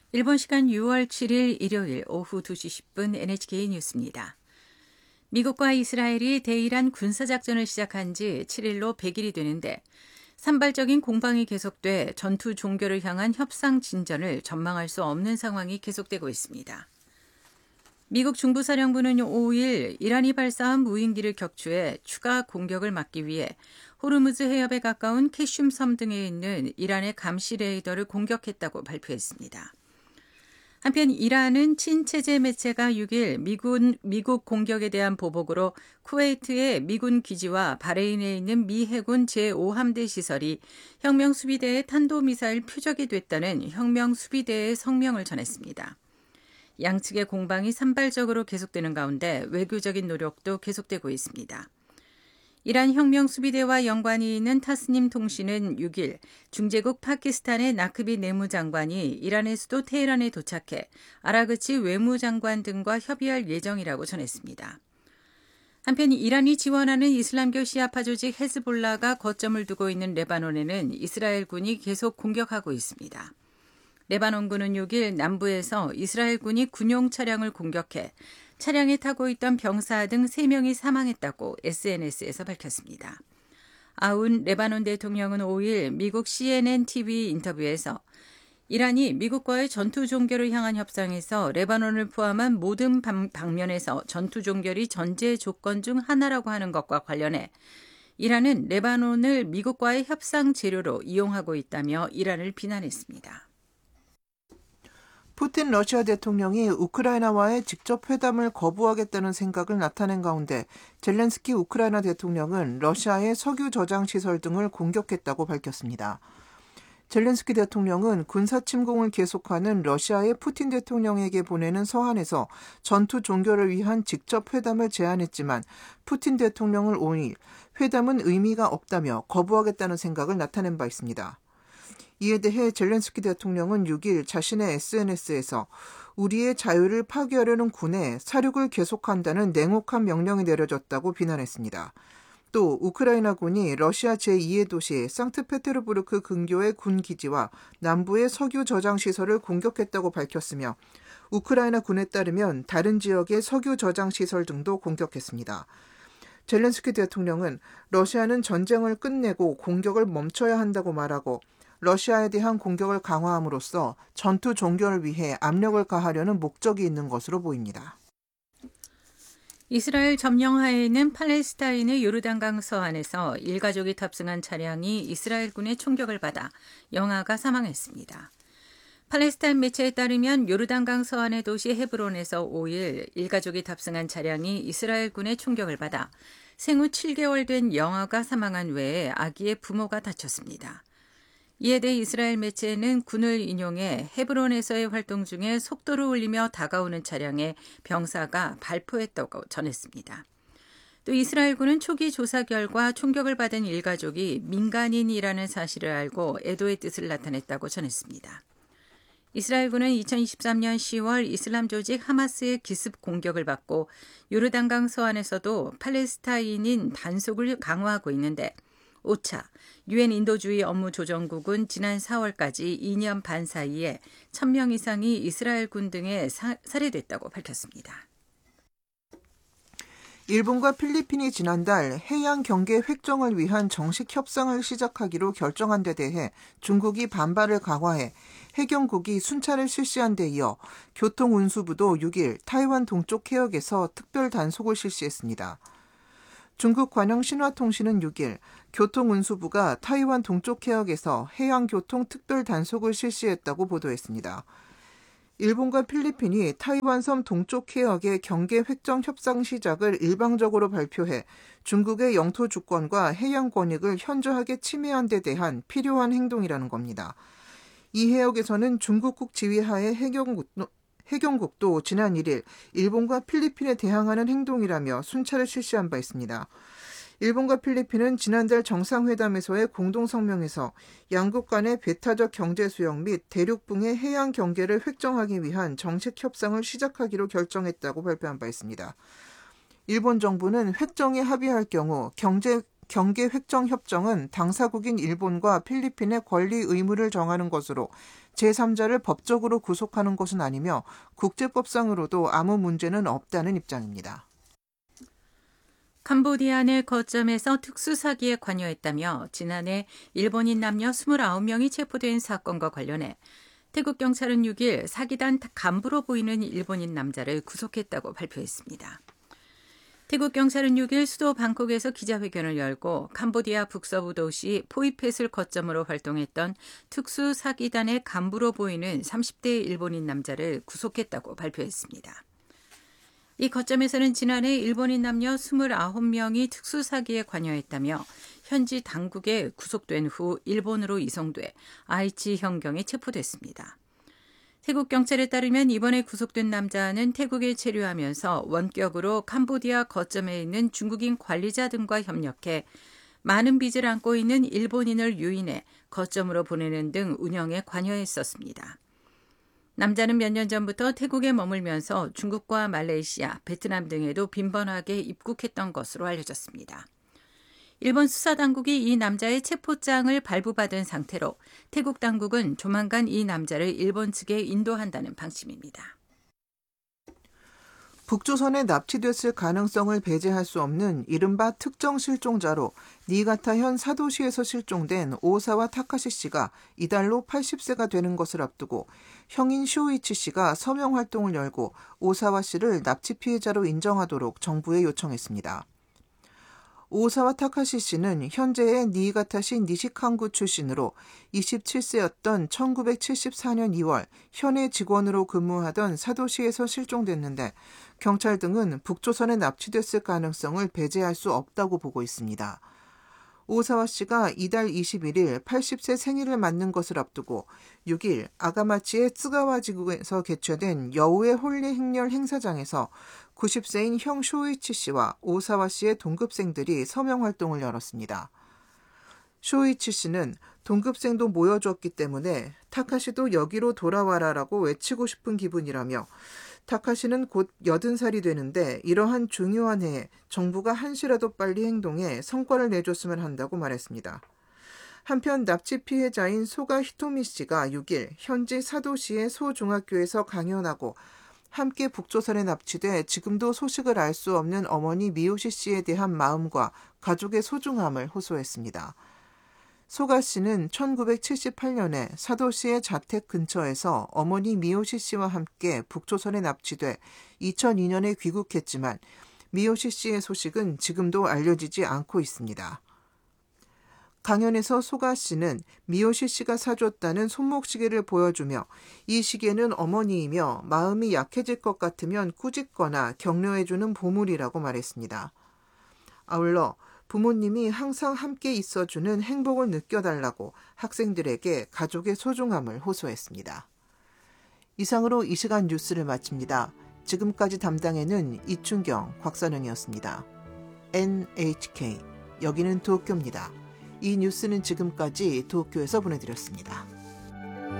일본 시간 6월 7일 일요일 오후 2시 10분 NHK 뉴스입니다. 미국과 이스라엘이 대이란 군사작전을 시작한 지 7일로 100일이 되는데 산발적인 공방이 계속돼 전투 종결을 향한 협상 진전을 전망할 수 없는 상황이 계속되고 있습니다. 미국 중부사령부는 5일 이란이 발사한 무인기를 격추해 추가 공격을 막기 위해 호르무즈 해협에 가까운 캐슘 섬 등에 있는 이란의 감시 레이더를 공격했다고 발표했습니다. 한편 이란은 친체제 매체가 6일 미국 공격에 대한 보복으로 쿠웨이트의 미군 기지와 바레인에 있는 미 해군 제5함대 시설이 혁명수비대의 탄도미사일 표적이 됐다는 혁명수비대의 성명을 전했습니다. 양측의 공방이 산발적으로 계속되는 가운데 외교적인 노력도 계속되고 있습니다. 이란 혁명수비대와 연관이 있는 타스님 통신은 6일 중재국 파키스탄의 나크비 내무장관이 이란의 수도 테헤란에 도착해 아라그치 외무장관 등과 협의할 예정이라고 전했습니다. 한편 이란이 지원하는 이슬람교 시아파 조직 헤즈볼라가 거점을 두고 있는 레바논에는 이스라엘군이 계속 공격하고 있습니다. 레바논군은 6일 남부에서 이스라엘군이 군용 차량을 공격해 차량에 타고 있던 병사 등 3명이 사망했다고 SNS에서 밝혔습니다. 아운 레바논 대통령은 5일 미국 CNN TV 인터뷰에서 이란이 미국과의 전투 종결을 향한 협상에서 레바논을 포함한 모든 방면에서 전투 종결이 전제 조건 중 하나라고 하는 것과 관련해 이란은 레바논을 미국과의 협상 재료로 이용하고 있다며 이란을 비난했습니다. 푸틴 러시아 대통령이 우크라이나와의 직접 회담을 거부하겠다는 생각을 나타낸 가운데 젤렌스키 우크라이나 대통령은 러시아의 석유 저장 시설 등을 공격했다고 밝혔습니다. 젤렌스키 대통령은 군사 침공을 계속하는 러시아의 푸틴 대통령에게 보내는 서한에서 전투 종결을 위한 직접 회담을 제안했지만 푸틴 대통령을 5일 회담은 의미가 없다며 거부하겠다는 생각을 나타낸 바 있습니다. 이에 대해 젤렌스키 대통령은 6일 자신의 SNS에서 우리의 자유를 파괴하려는 군에 사륙을 계속한다는 냉혹한 명령이 내려졌다고 비난했습니다. 또 우크라이나군이 러시아 제2의 도시 상트페테르부르크 근교의 군 기지와 남부의 석유 저장 시설을 공격했다고 밝혔으며 우크라이나 군에 따르면 다른 지역의 석유 저장 시설 등도 공격했습니다. 젤렌스키 대통령은 러시아는 전쟁을 끝내고 공격을 멈춰야 한다고 말하고 러시아에 대한 공격을 강화함으로써 전투 종결을 위해 압력을 가하려는 목적이 있는 것으로 보입니다. 이스라엘 점령하에는 팔레스타인의 요르단강 서안에서 일가족이 탑승한 차량이 이스라엘군의 총격을 받아 영아가 사망했습니다. 팔레스타인 매체에 따르면 요르단강 서안의 도시 헤브론에서 5일 일가족이 탑승한 차량이 이스라엘군의 총격을 받아 생후 7개월 된 영아가 사망한 외에 아기의 부모가 다쳤습니다. 이에 대해 이스라엘 매체는 군을 인용해 헤브론에서의 활동 중에 속도를 올리며 다가오는 차량에 병사가 발포했다고 전했습니다. 또 이스라엘군은 초기 조사 결과 총격을 받은 일가족이 민간인이라는 사실을 알고 애도의 뜻을 나타냈다고 전했습니다. 이스라엘군은 2023년 10월 이슬람 조직 하마스의 기습 공격을 받고 요르단강 서안에서도 팔레스타인인 단속을 강화하고 있는데 오차, 유엔 인도주의 업무조정국은 지난 4월까지 2년 반 사이에 1,000명 이상이 이스라엘군 등에 살해됐다고 밝혔습니다. 일본과 필리핀이 지난달 해양 경계 획정을 위한 정식 협상을 시작하기로 결정한 데 대해 중국이 반발을 강화해 해경국이 순찰을 실시한 데 이어 교통운수부도 6일 타이완 동쪽 해역에서 특별 단속을 실시했습니다. 중국 관영 신화통신은 6일 교통운수부가 타이완 동쪽 해역에서 해양교통 특별 단속을 실시했다고 보도했습니다. 일본과 필리핀이 타이완 섬 동쪽 해역의 경계 획정 협상 시작을 일방적으로 발표해 중국의 영토 주권과 해양 권익을 현저하게 침해한 데 대한 필요한 행동이라는 겁니다. 이 해역에서는 중국국 지휘하에 해경국도 지난 1일 일본과 필리핀에 대항하는 행동이라며 순찰을 실시한 바 있습니다. 일본과 필리핀은 지난달 정상회담에서의 공동성명에서 양국 간의 배타적 경제 수역 및 대륙붕의 해양 경계를 획정하기 위한 정식 협상을 시작하기로 결정했다고 발표한 바 있습니다. 일본 정부는 획정에 합의할 경우 경제 경계 획정 협정은 당사국인 일본과 필리핀의 권리 의무를 정하는 것으로 제3자를 법적으로 구속하는 것은 아니며 국제법상으로도 아무 문제는 없다는 입장입니다. 캄보디아 내 거점에서 특수사기에 관여했다며 지난해 일본인 남녀 29명이 체포된 사건과 관련해 태국 경찰은 6일 사기단 간부로 보이는 일본인 남자를 구속했다고 발표했습니다. 태국 경찰은 6일 수도 방콕에서 기자회견을 열고 캄보디아 북서부 도시 포이펫을 거점으로 활동했던 특수사기단의 간부로 보이는 30대 일본인 남자를 구속했다고 발표했습니다. 이 거점에서는 지난해 일본인 남녀 29명이 특수사기에 관여했다며 현지 당국에 구속된 후 일본으로 이송돼 아이치 현경에 체포됐습니다. 태국 경찰에 따르면 이번에 구속된 남자는 태국에 체류하면서 원격으로 캄보디아 거점에 있는 중국인 관리자 등과 협력해 많은 빚을 안고 있는 일본인을 유인해 거점으로 보내는 등 운영에 관여했었습니다. 남자는 몇 년 전부터 태국에 머물면서 중국과 말레이시아, 베트남 등에도 빈번하게 입국했던 것으로 알려졌습니다. 일본 수사당국이 이 남자의 체포장을 발부받은 상태로 태국 당국은 조만간 이 남자를 일본 측에 인도한다는 방침입니다. 북조선에 납치됐을 가능성을 배제할 수 없는 이른바 특정 실종자로 니가타현 사도시에서 실종된 오사와 타카시 씨가 이달로 80세가 되는 것을 앞두고 형인 쇼이치 씨가 서명 활동을 열고 오사와 씨를 납치 피해자로 인정하도록 정부에 요청했습니다. 오사와 타카시 씨는 현재의 니이가타시 니시칸구 출신으로 27세였던 1974년 2월 현해 직원으로 근무하던 사도시에서 실종됐는데 경찰 등은 북조선에 납치됐을 가능성을 배제할 수 없다고 보고 있습니다. 오사와 씨가 이달 21일 80세 생일을 맞는 것을 앞두고 6일 아가마치의 쯔가와 지구에서 개최된 여우의 홀리 행렬 행사장에서 90세인 형 쇼이치 씨와 오사와 씨의 동급생들이 서명 활동을 열었습니다. 쇼이치 씨는 동급생도 모여줬기 때문에 타카시도 여기로 돌아와라라고 외치고 싶은 기분이라며 타카시는 곧 80살이 되는데 이러한 중요한 해에 정부가 한시라도 빨리 행동해 성과를 내줬으면 한다고 말했습니다. 한편 납치 피해자인 소가 히토미 씨가 6일 현지 사도시의 소중학교에서 강연하고 함께 북조선에 납치돼 지금도 소식을 알 수 없는 어머니 미요시 씨에 대한 마음과 가족의 소중함을 호소했습니다. 소가 씨는 1978년에 사도시의 자택 근처에서 어머니 미요시 씨와 함께 북조선에 납치돼 2002년에 귀국했지만 미요시 씨의 소식은 지금도 알려지지 않고 있습니다. 강연에서 소가 씨는 미요시 씨가 사줬다는 손목시계를 보여주며 이 시계는 어머니이며 마음이 약해질 것 같으면 꾸짖거나 격려해주는 보물이라고 말했습니다. 아울러 부모님이 항상 함께 있어주는 행복을 느껴달라고 학생들에게 가족의 소중함을 호소했습니다. 이상으로 이 시간 뉴스를 마칩니다. 지금까지 담당에는 이춘경, 곽선영이었습니다. NHK, 여기는 도쿄입니다. 이 뉴스는 지금까지 도쿄에서 보내드렸습니다.